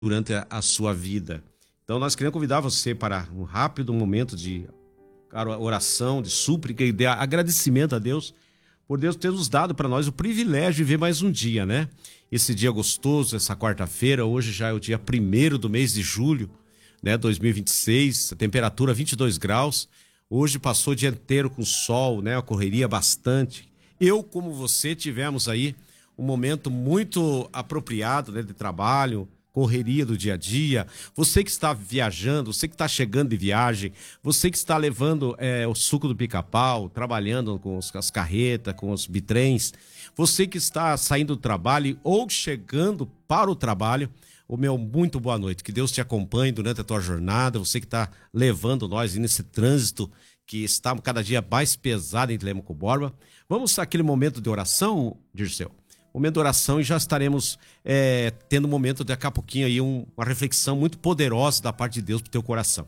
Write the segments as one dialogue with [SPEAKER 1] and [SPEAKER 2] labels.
[SPEAKER 1] durante a sua vida. Então nós queremos convidar você para um rápido momento de oração, de súplica e de agradecimento a Deus por Deus ter nos dado para nós o privilégio de viver mais um dia, né? Esse dia gostoso, essa quarta-feira, hoje já é o dia 1º do mês de julho, né, 2026, a temperatura 22 graus. Hoje passou o dia inteiro com sol, né? A correria bastante. Eu, como você, tivemos aí um momento muito apropriado, né, de trabalho, correria do dia a dia. Você que está viajando, você que está chegando de viagem, você que está levando o suco do pica-pau, trabalhando com as carretas, com os bitrens, você que está saindo do trabalho ou chegando para o trabalho, o meu muito boa noite. Que Deus te acompanhe durante a tua jornada, você que está levando nós nesse trânsito que está cada dia mais pesado em Telemaco Borba. Vamos àquele momento de oração, Dirceu? Momento de oração, e já estaremos tendo um momento daqui a pouquinho aí, uma reflexão muito poderosa da parte de Deus para o teu coração.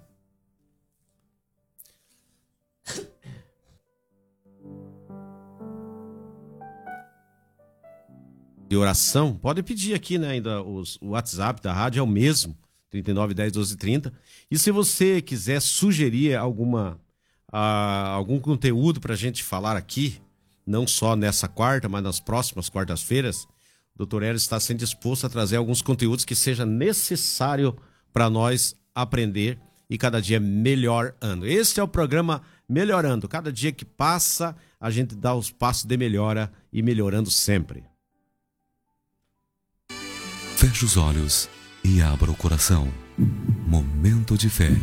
[SPEAKER 1] De oração, pode pedir aqui, né? Ainda o WhatsApp da rádio é o mesmo, 3910-1230. E se você quiser sugerir algum conteúdo para a gente falar aqui, não só nessa quarta, mas nas próximas quartas-feiras, o Dr. Hélio está sempre disposto a trazer alguns conteúdos que seja necessário para nós aprender e cada dia melhorando. Esse é o programa Melhorando. Cada dia que passa, a gente dá os passos de melhora e melhorando sempre.
[SPEAKER 2] Feche os olhos e abra o coração. Momento de fé.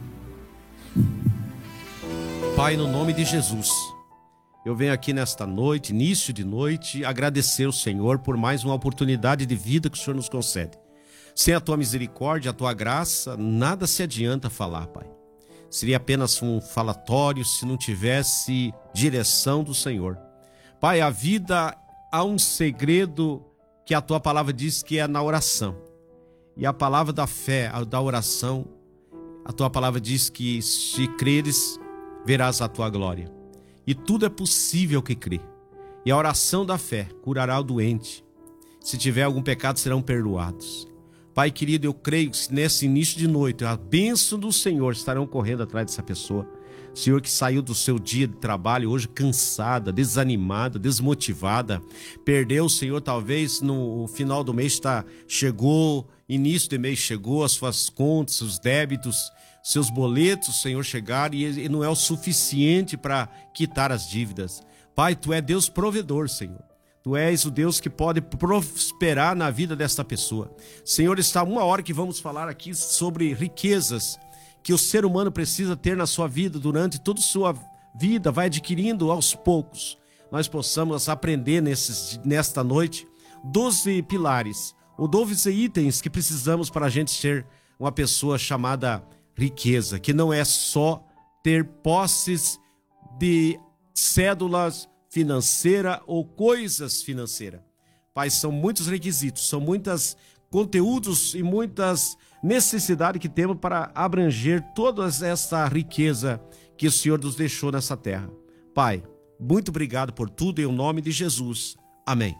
[SPEAKER 1] Pai, no nome de Jesus, eu venho aqui nesta noite, início de noite, agradecer ao Senhor por mais uma oportunidade de vida que o Senhor nos concede. Sem a tua misericórdia, a tua graça, nada se adianta falar, Pai. Seria apenas um falatório se não tivesse direção do Senhor. Pai, a vida há um segredo que a tua palavra diz que é na oração. E a palavra da fé, da oração, a tua palavra diz que se creres, verás a tua glória. E tudo é possível que crê. E a oração da fé curará o doente. Se tiver algum pecado, serão perdoados. Pai querido, eu creio que nesse início de noite, a bênção do Senhor estarão correndo atrás dessa pessoa. Senhor que saiu do seu dia de trabalho hoje cansada, desanimada, desmotivada. Perdeu, Senhor, talvez no final do mês chegou, início do mês chegou, as suas contas, os débitos, seus boletos, Senhor, chegaram e não é o suficiente para quitar as dívidas. Pai, Tu é Deus provedor, Senhor. Tu és o Deus que pode prosperar na vida desta pessoa. Senhor, está uma hora que vamos falar aqui sobre riquezas que o ser humano precisa ter na sua vida durante toda a sua vida, vai adquirindo aos poucos. Nós possamos aprender nesta noite 12 pilares, ou 12 itens que precisamos para a gente ser uma pessoa chamada riqueza, que não é só ter posses de cédulas financeiras ou coisas financeiras. Pai, são muitos requisitos, são muitos conteúdos e muitas necessidades que temos para abranger toda essa riqueza que o Senhor nos deixou nessa terra. Pai, muito obrigado por tudo, em nome de Jesus. Amém.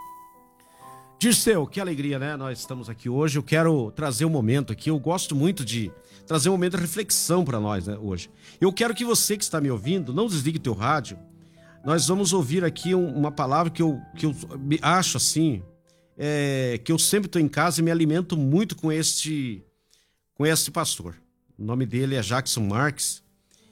[SPEAKER 1] Dirceu, que alegria, né? Nós estamos aqui hoje. Eu quero trazer um momento aqui. Eu gosto muito de trazer um momento de reflexão para nós, né, hoje. Eu quero que você que está me ouvindo, não desligue teu rádio. Nós vamos ouvir aqui uma palavra que eu acho assim, que eu sempre estou em casa e me alimento muito com este pastor. O nome dele é Jackson Marques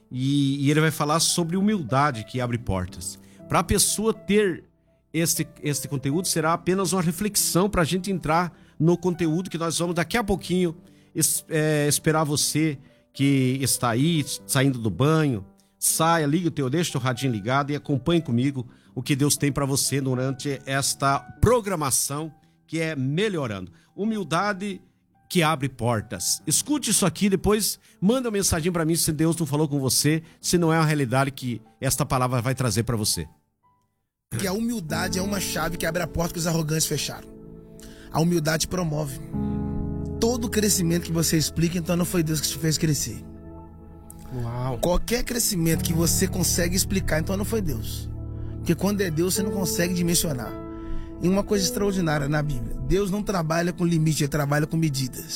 [SPEAKER 1] e ele vai falar sobre humildade que abre portas. Para a pessoa ter este conteúdo, será apenas uma reflexão para a gente entrar no conteúdo que nós vamos daqui a pouquinho esperar você que está aí saindo do banho. Saia, liga deixa o teu radinho ligado e acompanhe comigo o que Deus tem para você durante esta programação que é Melhorando. Humildade que abre portas. Escute isso aqui, depois manda uma mensagem para mim se Deus não falou com você, se não é uma realidade que esta palavra vai trazer para você.
[SPEAKER 3] Que a humildade é uma chave que abre a porta que os arrogantes fecharam. A humildade promove. Todo crescimento que você explica, então não foi Deus que te fez crescer.
[SPEAKER 1] Uau.
[SPEAKER 3] Qualquer crescimento que você consegue explicar, então não foi Deus. Porque quando é Deus, você não consegue dimensionar. em uma coisa extraordinária na Bíblia. Deus não trabalha com limite, ele trabalha com medidas.